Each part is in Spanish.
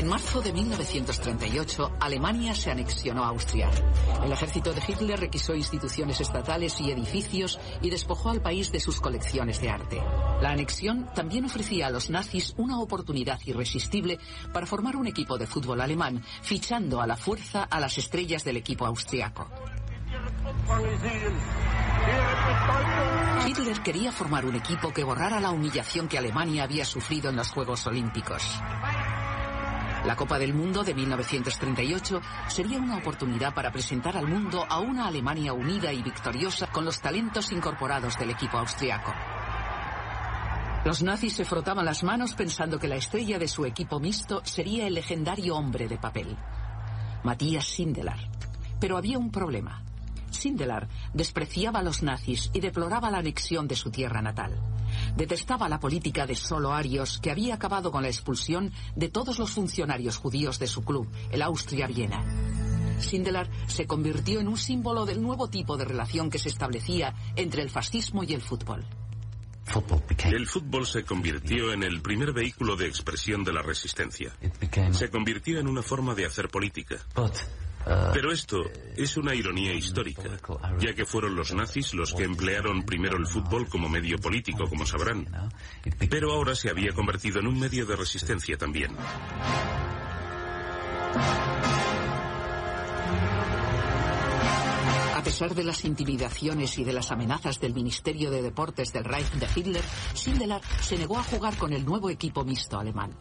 En marzo de 1938, Alemania se anexionó a Austria. El ejército de Hitler requisó instituciones estatales y edificios y despojó al país de sus colecciones de arte. La anexión también ofrecía a los nazis una oportunidad irresistible para formar un equipo de fútbol alemán, fichando a la fuerza a las estrellas del equipo austriaco. Hitler quería formar un equipo que borrara la humillación que Alemania había sufrido en los Juegos Olímpicos. La Copa del Mundo de 1938 sería una oportunidad para presentar al mundo a una Alemania unida y victoriosa con los talentos incorporados del equipo austriaco. Los nazis se frotaban las manos pensando que la estrella de su equipo mixto sería el legendario hombre de papel, Matthias Sindelar. Pero había un problema. Sindelar despreciaba a los nazis y deploraba la anexión de su tierra natal. Detestaba la política de solo arios que había acabado con la expulsión de todos los funcionarios judíos de su club, el Austria Viena. Sindelar se convirtió en un símbolo del nuevo tipo de relación que se establecía entre el fascismo y el fútbol. El fútbol se convirtió en el primer vehículo de expresión de la resistencia. Se convirtió en una forma de hacer política. Pero esto es una ironía histórica, ya que fueron los nazis los que emplearon primero el fútbol como medio político, como sabrán. Pero ahora se había convertido en un medio de resistencia también. A pesar de las intimidaciones y de las amenazas del Ministerio de Deportes del Reich de Hitler, Sindelar se negó a jugar con el nuevo equipo mixto alemán.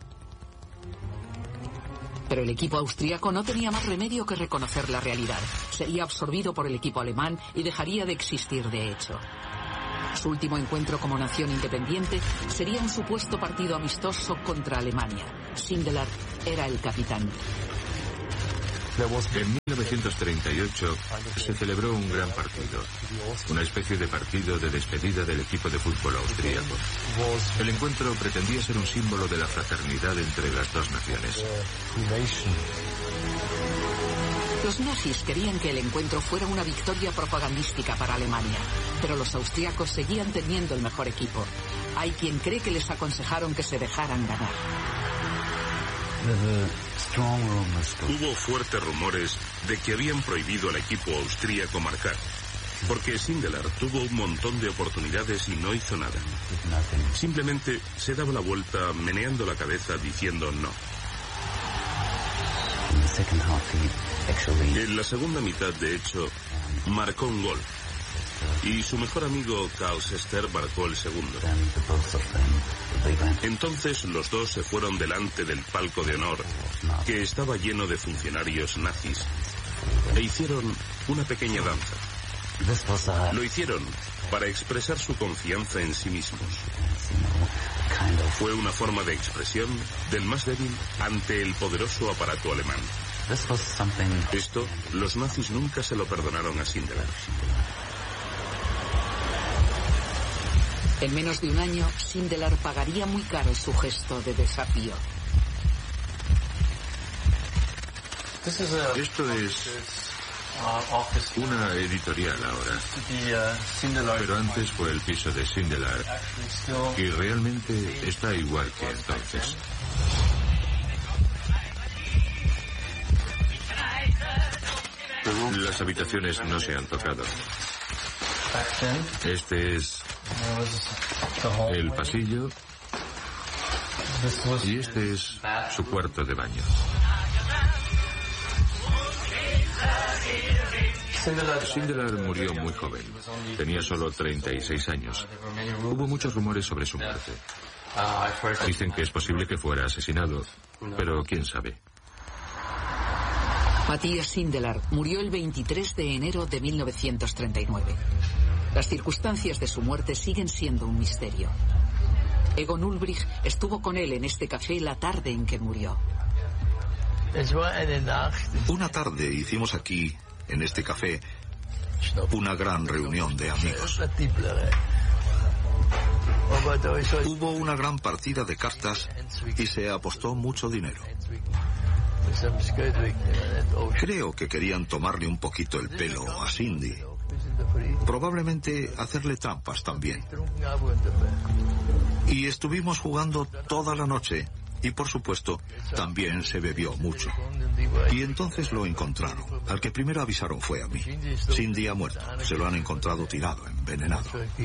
Pero el equipo austríaco no tenía más remedio que reconocer la realidad. Sería absorbido por el equipo alemán y dejaría de existir de hecho. Su último encuentro como nación independiente sería un supuesto partido amistoso contra Alemania. Sindelar era el capitán. En 1938 se celebró un gran partido, una especie de partido de despedida del equipo de fútbol austríaco. El encuentro pretendía ser un símbolo de la fraternidad entre las dos naciones. Los nazis querían que el encuentro fuera una victoria propagandística para Alemania, pero los austriacos seguían teniendo el mejor equipo. Hay quien cree que les aconsejaron que se dejaran ganar. Hubo fuertes rumores de que habían prohibido al equipo austríaco marcar, porque Sindelar tuvo un montón de oportunidades y no hizo nada. Simplemente se daba la vuelta meneando la cabeza diciendo no. En la segunda mitad, de hecho, marcó un gol. Y su mejor amigo Karl Sester marcó el segundo. Entonces los dos se fueron delante del palco de honor, que estaba lleno de funcionarios nazis, e hicieron una pequeña danza. Lo hicieron para expresar su confianza en sí mismos. Fue una forma de expresión del más débil ante el poderoso aparato alemán. Esto, los nazis nunca se lo perdonaron a Sindelar. En menos de un año, Sindelar pagaría muy caro su gesto de desafío. Esto es una editorial ahora, pero antes fue el piso de Sindelar y realmente está igual que entonces. Las habitaciones no se han tocado. Este es el pasillo y este es su cuarto de baño. Sindelar murió muy joven. Tenía solo 36 años. Hubo muchos rumores sobre su muerte. Dicen que es posible que fuera asesinado, pero quién sabe. Matthias Sindelar murió el 23 de enero de 1939. Las circunstancias de su muerte siguen siendo un misterio. Egon Ulbricht estuvo con él en este café la tarde en que murió. Una tarde hicimos aquí, en este café, una gran reunión de amigos. Hubo una gran partida de cartas y se apostó mucho dinero. Creo que querían tomarle un poquito el pelo a Cindy. Probablemente hacerle trampas también. Y estuvimos jugando toda la noche Y por supuesto, también se bebió mucho. Y entonces lo encontraron. Al que primero avisaron fue a mí. Cindy ha muerto. Se lo han encontrado tirado, envenenado.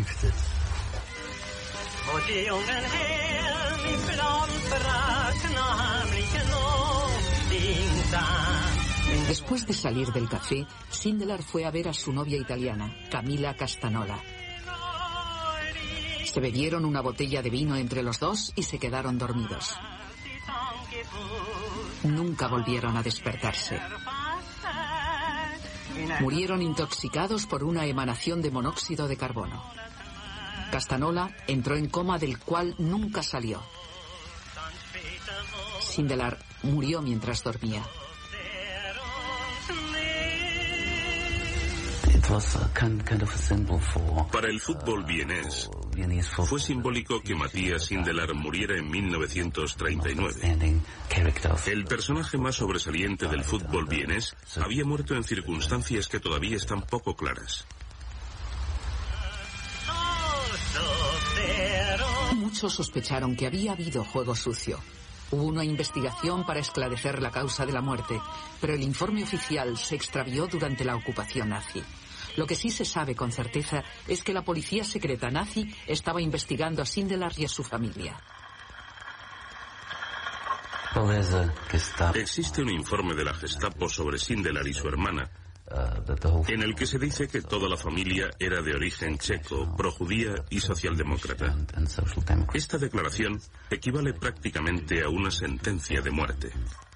Después de salir del café, Sindelar fue a ver a su novia italiana, Camilla Castanola. Se bebieron una botella de vino entre los dos y se quedaron dormidos. Nunca volvieron a despertarse. Murieron intoxicados por una emanación de monóxido de carbono. Castanola entró en coma del cual nunca salió. Sindelar murió mientras dormía. Para el fútbol vienés, fue simbólico que Matías Sindelar muriera en 1939. El personaje más sobresaliente del fútbol vienés había muerto en circunstancias que todavía están poco claras. Muchos sospecharon que había habido juego sucio. Hubo una investigación para esclarecer la causa de la muerte, pero el informe oficial se extravió durante la ocupación nazi. Lo que sí se sabe con certeza es que la policía secreta nazi estaba investigando a Sindelar y a su familia. Existe un informe de la Gestapo sobre Sindelar y su hermana, en el que se dice que toda la familia era de origen checo, projudía y socialdemócrata. Esta declaración equivale prácticamente a una sentencia de muerte.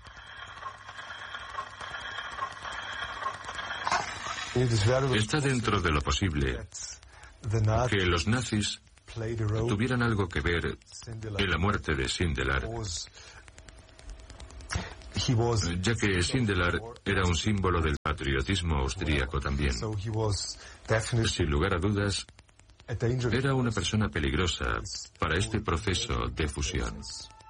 Está dentro de lo posible que los nazis tuvieran algo que ver en la muerte de Sindelar, ya que Sindelar era un símbolo del patriotismo austríaco también. Sin lugar a dudas, era una persona peligrosa para este proceso de fusión.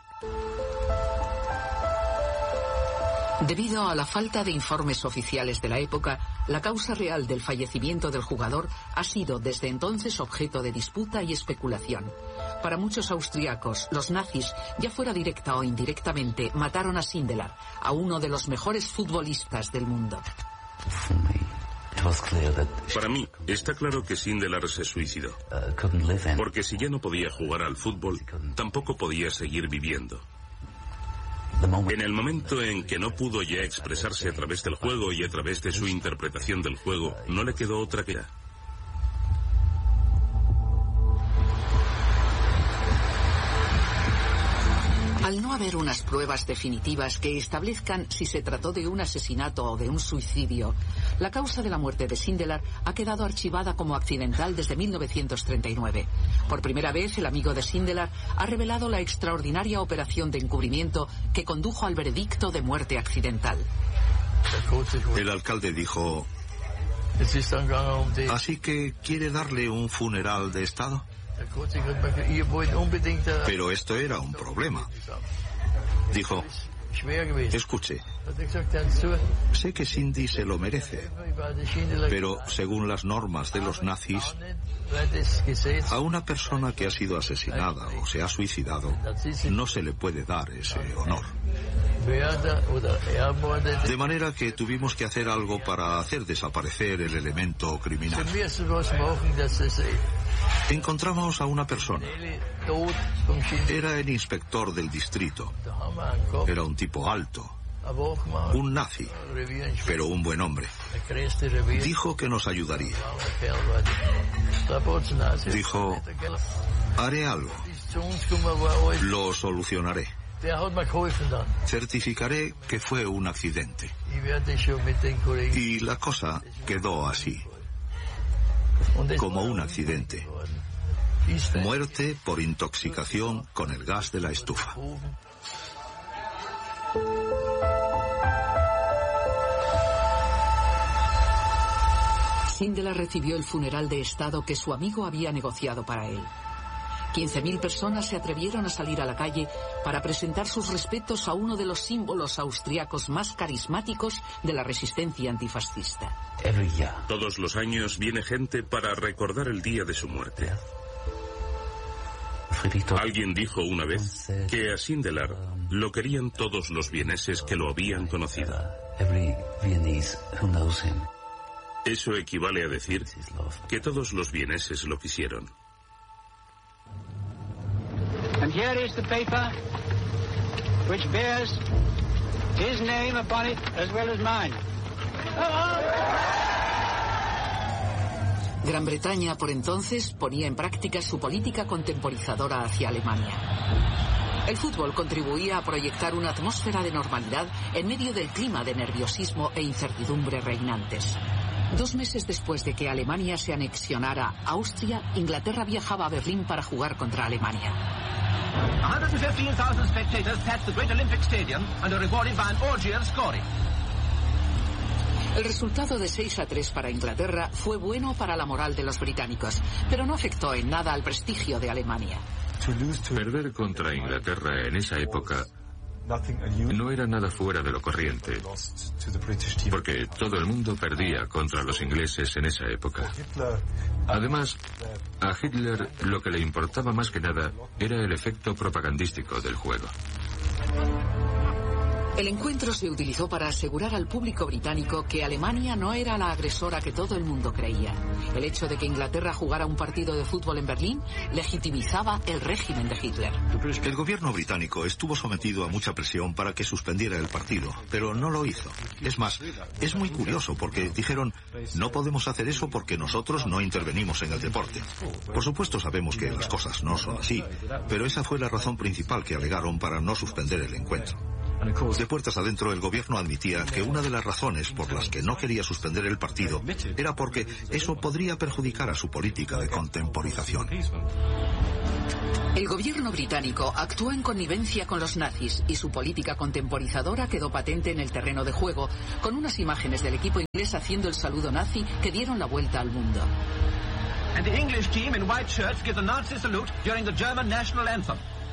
Debido a la falta de informes oficiales de la época, la causa real del fallecimiento del jugador ha sido desde entonces objeto de disputa y especulación. Para muchos austriacos, los nazis, ya fuera directa o indirectamente, mataron a Sindelar, a uno de los mejores futbolistas del mundo. Para mí, está claro que Sindelar se suicidó, porque si ya no podía jugar al fútbol, tampoco podía seguir viviendo. En el momento en que no pudo ya expresarse a través del juego y a través de su interpretación del juego, no le quedó otra que... Al no haber unas pruebas definitivas que establezcan si se trató de un asesinato o de un suicidio, la causa de la muerte de Sindelar ha quedado archivada como accidental desde 1939. Por primera vez, el amigo de Sindelar ha revelado la extraordinaria operación de encubrimiento que condujo al veredicto de muerte accidental. El alcalde dijo: ¿así que quiere darle un funeral de Estado? Pero esto era un problema. Dijo: escuche, sé que Cindy se lo merece, pero según las normas de los nazis, a una persona que ha sido asesinada o se ha suicidado no se le puede dar ese honor. De manera que tuvimos que hacer algo para hacer desaparecer el elemento criminal. Encontramos a una persona. Era el inspector del distrito. Era un tipo alto, un nazi, pero un buen hombre. Dijo que nos ayudaría. Dijo: haré algo. Lo solucionaré. Certificaré que fue un accidente. Y la cosa quedó así, como un accidente. Muerte por intoxicación con el gas de la estufa. Sindelar recibió el funeral de Estado que su amigo había negociado para él. 15.000 personas se atrevieron a salir a la calle para presentar sus respetos a uno de los símbolos austriacos más carismáticos de la resistencia antifascista. Todos los años viene gente para recordar el día de su muerte. Alguien dijo una vez que a Sindelar lo querían todos los vieneses que lo habían conocido. Eso equivale a decir que todos los vieneses lo quisieron. And here is the paper which bears his name upon it as well as mine. Gran Bretaña, por entonces, ponía en práctica su política contemporizadora hacia Alemania. El fútbol contribuía a proyectar una atmósfera de normalidad en medio del clima de nerviosismo e incertidumbre reinantes. 2 meses después de que Alemania se anexionara a Austria, Inglaterra viajaba a Berlín para jugar contra Alemania. 115,000 spectators packed the great Olympic Stadium and are rewarded by an orgy of scoring. El resultado de 6-3 para Inglaterra fue bueno para la moral de los británicos, pero no afectó en nada al prestigio de Alemania. Perder contra Inglaterra en esa época no era nada fuera de lo corriente, porque todo el mundo perdía contra los ingleses en esa época. Además, a Hitler lo que le importaba más que nada era el efecto propagandístico del juego. El encuentro se utilizó para asegurar al público británico que Alemania no era la agresora que todo el mundo creía. El hecho de que Inglaterra jugara un partido de fútbol en Berlín legitimizaba el régimen de Hitler. El gobierno británico estuvo sometido a mucha presión para que suspendiera el partido, pero no lo hizo. Es más, es muy curioso porque dijeron, no podemos hacer eso porque nosotros no intervenimos en el deporte. Por supuesto sabemos que las cosas no son así, pero esa fue la razón principal que alegaron para no suspender el encuentro. De puertas adentro, el gobierno admitía que una de las razones por las que no quería suspender el partido era porque eso podría perjudicar a su política de contemporización. El gobierno británico actuó en connivencia con los nazis y su política contemporizadora quedó patente en el terreno de juego, con unas imágenes del equipo inglés haciendo el saludo nazi que dieron la vuelta al mundo. And the English team in white shirts give the Nazi salute during the German national anthem.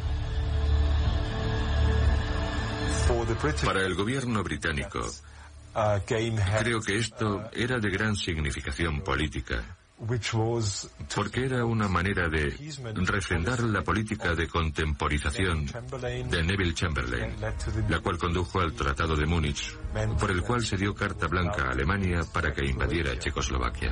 Para el gobierno británico, creo que esto era de gran significación política, porque era una manera de refrendar la política de contemporización de Neville Chamberlain, la cual condujo al Tratado de Múnich, por el cual se dio carta blanca a Alemania para que invadiera Checoslovaquia.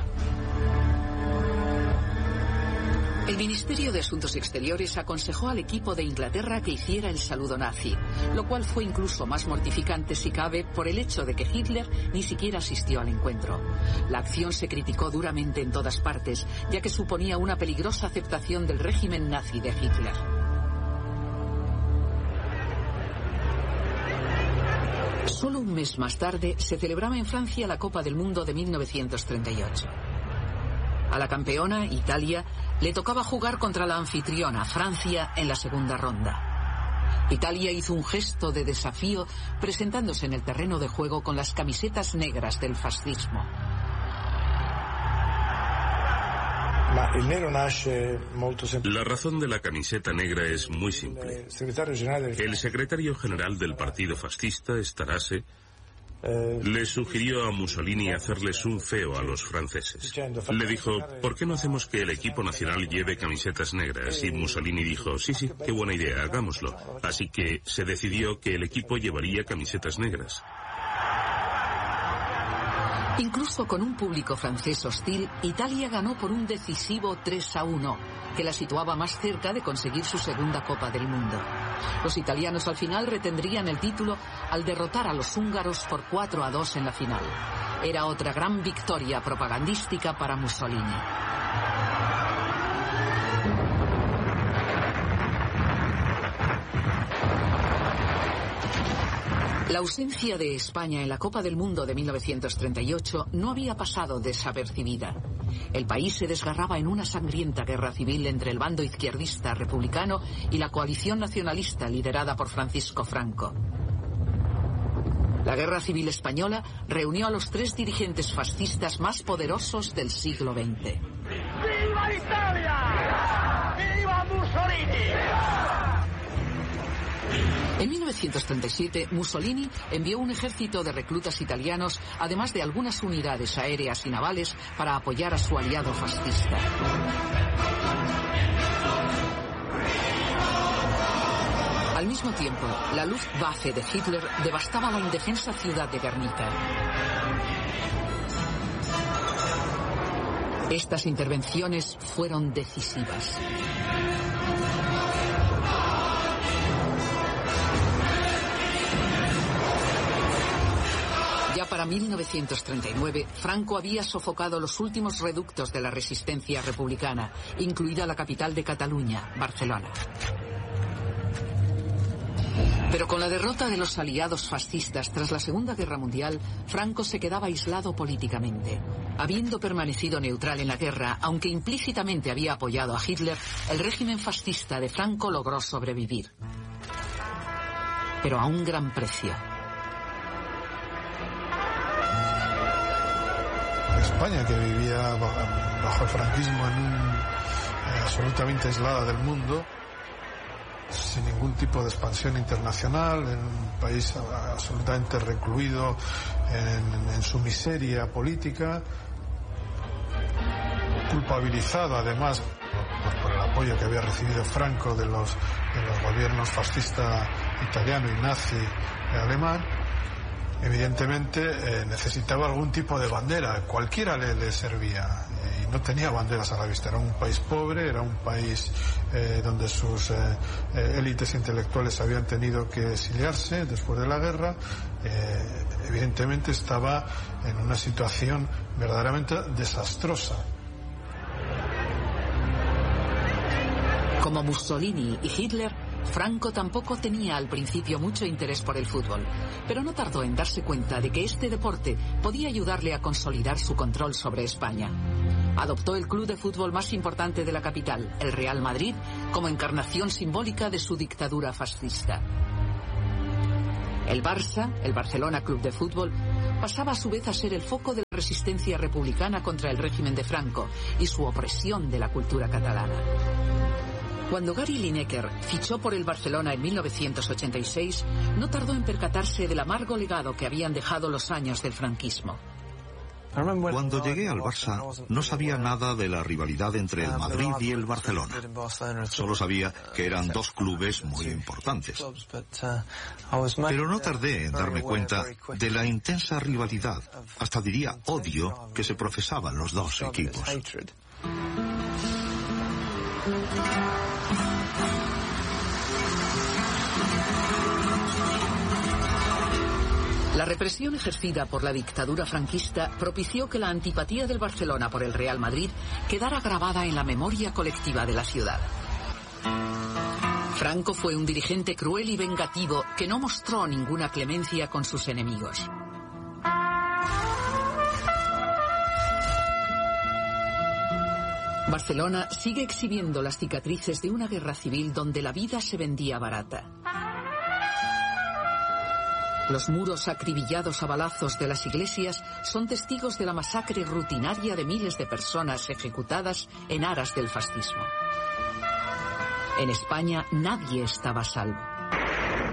El Ministerio de Asuntos Exteriores aconsejó al equipo de Inglaterra que hiciera el saludo nazi, lo cual fue incluso más mortificante si cabe por el hecho de que Hitler ni siquiera asistió al encuentro. La acción se criticó duramente en todas partes, ya que suponía una peligrosa aceptación del régimen nazi de Hitler. Solo un mes más tarde se celebraba en Francia la Copa del Mundo de 1938. A la campeona, Italia, le tocaba jugar contra la anfitriona, Francia, en la segunda ronda. Italia hizo un gesto de desafío presentándose en el terreno de juego con las camisetas negras del fascismo. La razón de la camiseta negra es muy simple. El secretario general del partido fascista, Starace, le sugirió a Mussolini hacerles un feo a los franceses. Le dijo, ¿por qué no hacemos que el equipo nacional lleve camisetas negras? Y Mussolini dijo, sí, qué buena idea, hagámoslo. Así que se decidió que el equipo llevaría camisetas negras. Incluso con un público francés hostil, Italia ganó por un decisivo 3-1, que la situaba más cerca de conseguir su segunda Copa del Mundo. Los italianos al final retendrían el título al derrotar a los húngaros por 4-2 en la final. Era otra gran victoria propagandística para Mussolini. La ausencia de España en la Copa del Mundo de 1938 no había pasado desapercibida. El país se desgarraba en una sangrienta guerra civil entre el bando izquierdista republicano y la coalición nacionalista liderada por Francisco Franco. La Guerra Civil Española reunió a los 3 dirigentes fascistas más poderosos del siglo XX. ¡Viva Italia! ¡Viva Mussolini! En 1937, Mussolini envió un ejército de reclutas italianos, además de algunas unidades aéreas y navales, para apoyar a su aliado fascista. mismo tiempo, la Luftwaffe de Hitler devastaba la indefensa ciudad de Guernica. Estas intervenciones fueron decisivas. Ya para 1939, Franco había sofocado los últimos reductos de la resistencia republicana, incluida la capital de Cataluña, Barcelona. Pero con la derrota de los aliados fascistas tras la Segunda Guerra Mundial, Franco se quedaba aislado políticamente. Habiendo permanecido neutral en la guerra, aunque implícitamente había apoyado a Hitler, el régimen fascista de Franco logró sobrevivir. Pero a un gran precio. España, que vivía bajo el franquismo absolutamente aislada del mundo, sin ningún tipo de expansión internacional, en un país absolutamente recluido en su miseria política, culpabilizado además por el apoyo que había recibido Franco de los gobiernos fascista italiano y nazi alemán. Evidentemente necesitaba algún tipo de bandera, cualquiera le servía, y no tenía banderas a la vista. Era un país pobre, era un país donde sus élites intelectuales habían tenido que exiliarse después de la guerra. Evidentemente estaba en una situación verdaderamente desastrosa. Como Mussolini y Hitler, Franco tampoco tenía al principio mucho interés por el fútbol, pero no tardó en darse cuenta de que este deporte podía ayudarle a consolidar su control sobre España. Adoptó el club de fútbol más importante de la capital, el Real Madrid, como encarnación simbólica de su dictadura fascista. El Barça, el Barcelona Club de Fútbol, pasaba a su vez a ser el foco de la resistencia republicana contra el régimen de Franco y su opresión de la cultura catalana. Cuando Gary Lineker fichó por el Barcelona en 1986, no tardó en percatarse del amargo legado que habían dejado los años del franquismo. Cuando llegué al Barça, no sabía nada de la rivalidad entre el Madrid y el Barcelona. Solo sabía que eran dos clubes muy importantes. Pero no tardé en darme cuenta de la intensa rivalidad, hasta diría odio, que se profesaban los dos equipos. La represión ejercida por la dictadura franquista propició que la antipatía del Barcelona por el Real Madrid quedara grabada en la memoria colectiva de la ciudad. Franco fue un dirigente cruel y vengativo que no mostró ninguna clemencia con sus enemigos. Barcelona sigue exhibiendo las cicatrices de una guerra civil donde la vida se vendía barata. Los muros acribillados a balazos de las iglesias son testigos de la masacre rutinaria de miles de personas ejecutadas en aras del fascismo. En España nadie estaba a salvo.